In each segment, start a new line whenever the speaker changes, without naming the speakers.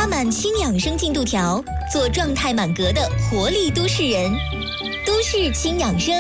拉满轻养生进度条，做状态满格的活力都市人。都市轻养生。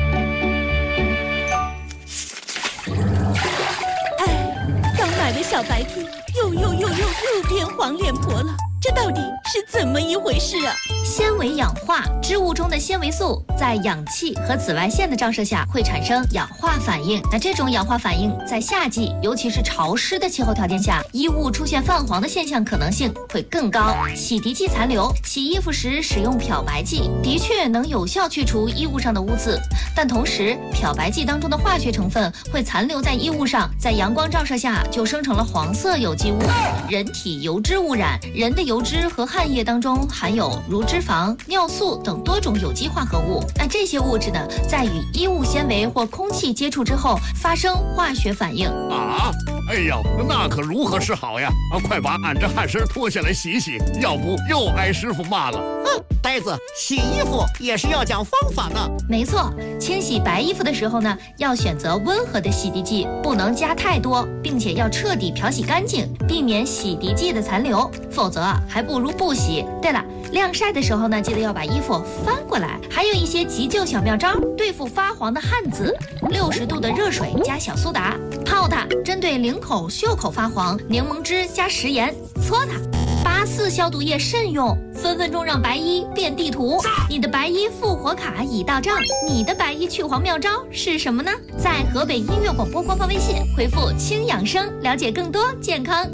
刚买的小白 T 又变黄脸婆了，这到底是怎么一回事啊？
纤维氧化，织物中的纤维素在氧气和紫外线的照射下会产生氧化反应。那这种氧化反应在夏季，尤其是潮湿的气候条件下，衣物出现泛黄的现象可能性会更高。洗涤剂残留，洗衣服时使用漂白剂，的确能有效去除衣物上的污渍，但同时漂白剂当中的化学成分会残留在衣物上，在阳光照射下就生成了黄色有机物。人体油脂污染，人的油脂和汗液当中含有如脂肪、尿素等多种有机化合物。那这些物质呢，在与衣物纤维或空气接触之后发生化学反应。
哎呀，那可如何是好呀？快把俺这汗衫脱下来洗洗，要不又挨师傅骂了。
呆子，洗衣服也是要讲方法的。
没错，清洗白衣服的时候呢，要选择温和的洗涤剂，不能加太多，并且要彻底漂洗干净，避免洗涤剂的残留，否则还不如不洗。对了，晾晒的时候呢，记得要把衣服翻过来。还有一些急救小妙招，对付发黄的汗渍，60度的热水加小苏打泡它；针对领口、袖口发黄，柠檬汁加食盐搓它。84消毒液慎用，分分钟让白衣变地图。你的白衣复活卡已到账，你的白衣去黄妙招是什么呢？在河北音乐广播官方微信回复轻养生，了解更多健康